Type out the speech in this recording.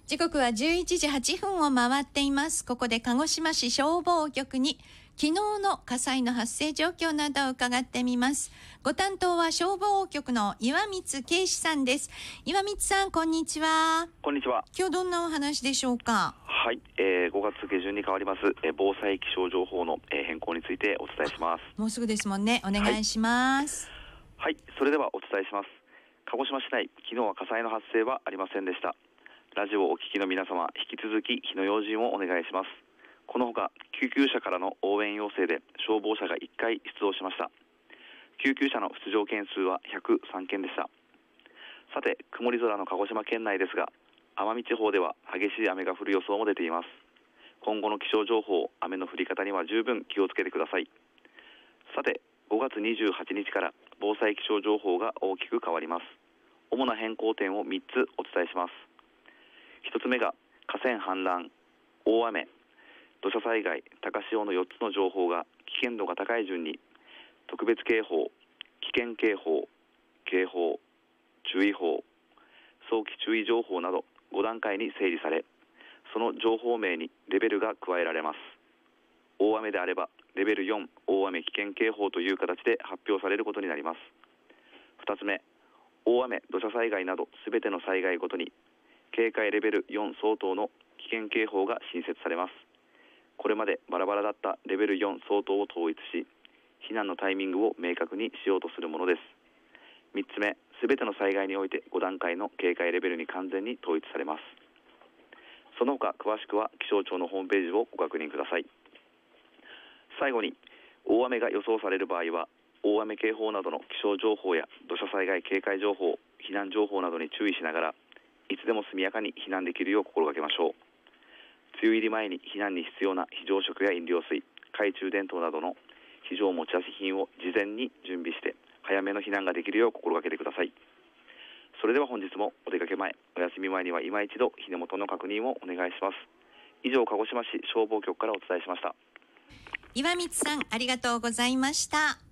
時刻は11時8分を回っています。ここで鹿児島市消防局に昨日の火災の発生状況などを伺ってみます。ご担当は消防局の岩光圭司さんです。岩光さん、こんにちは。 こんにちは。 今日どんなお話でしょうか。 はい、5月下旬に変わります、防災気象情報の、変更についてお伝えします。 もうすぐですもんね。お願いします。 はい、それではお伝えします。鹿児島市内、昨日は火災の発生はありませんでした。ラジオをお聞きの皆様、引き続き火の用心をお願いします。このほか、救急車からの応援要請で消防車が1回出動しました。救急車の出場件数は103件でした。さて、曇り空の鹿児島県内ですが、奄美地方では激しい雨が降る予想も出ています。今後の気象情報、雨の降り方には十分気をつけてください。さて、5月28日から防災気象情報が大きく変わります。主な変更点を3つお伝えします。1つ目が河川氾濫、大雨、土砂災害、高潮の4つの情報が危険度が高い順に特別警報、危険警報、警報、注意報、早期注意情報など5段階に整理され、その情報名にレベルが加えられます。大雨であればレベル4大雨危険警報という形で発表されることになります。2つ目、大雨土砂災害などすべての災害ごとに警戒レベル4相当の危険警報が新設されます。これまでバラバラだったレベル4相当を統一し、避難のタイミングを明確にしようとするものです。3つ目、すべての災害において5段階の警戒レベルに完全に統一されます。その他詳しくは気象庁のホームページをご確認ください。最後に、大雨が予想される場合は大雨警報などの気象情報や土砂災害警戒情報、避難情報などに注意しながら、いつでも速やかに避難できるよう心がけましょう。梅雨入り前に避難に必要な非常食や飲料水、懐中電灯などの非常持ち出し品を事前に準備して早めの避難ができるよう心がけてください。それでは本日もお出かけ前、お休み前には今一度火の元の確認をお願いします。以上、鹿児島市消防局からお伝えしました。 岩光さん、ありがとうございました。